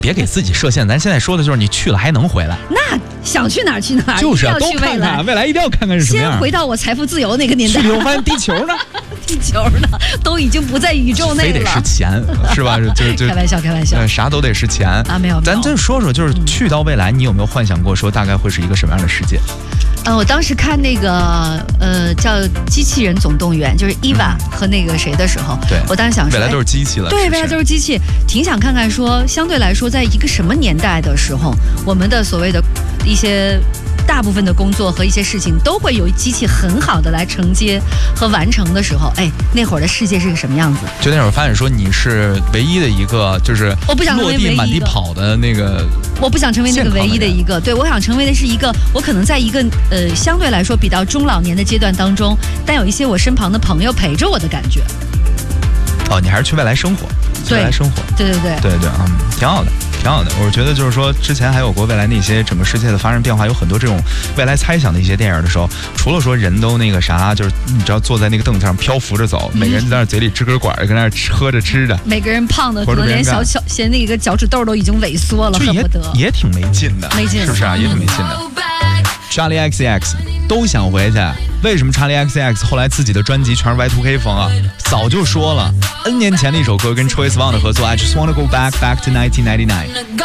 别给自己设限，咱现在说的就是你去了还能回来。 那想去哪儿去哪儿， 就是要都看看未来，一定要看看是什么样。 先回到我财富自由那个年代。 去了以后发现地球呢？ 地球呢，都已经不在宇宙内了。 非得是钱，是吧？就开玩笑，开玩笑。 啥都得是钱啊，没有。 咱就说说，就是去到未来，你有没有幻想过说大概会是一个什么样的世界？ 我当时看那个叫《机器人总动员》，就是伊娃和那个谁的时候， 对， 我当时想说， 未来都是机器了。 对，未来都是机器，挺想看看说，相对来说，在一个什么年代的时候，我们的所谓的一些大部分的工作和一些事情都会有机器很好的来承接和完成的时候，哎，那会儿的世界是个什么样子？ 就那会儿发现说你是唯一的一个，就是落地满地跑的那个。 我不想成为那个唯一的一个，对，我想成为的是一个，我可能在一个相对来说比较中老年的阶段当中，但有一些我身旁的朋友陪着我的感觉。 哦，你还是去未来生活，去未来生活， 对， 挺好的。挺好的，我觉得就是说，之前还有过未来那些整个世界的发生变化，有很多这种未来猜想的一些电影的时候，除了说人都那个啥，就是你知道坐在那个凳子上漂浮着走，每个人在那嘴里支根管跟那喝着吃着， 每个人胖的可能连嫌那个脚趾头都已经萎缩了，恨不得也挺没劲的， 没劲， 是不是啊？也挺没劲的。Charlie XCX 都想回去，为什么 Charlie XCX 后来自己的专辑全是 Y2K 风啊？早就说了 ，N 年前的一首歌跟 Troye Sivan 的合作 ，I just wanna go back to 1999。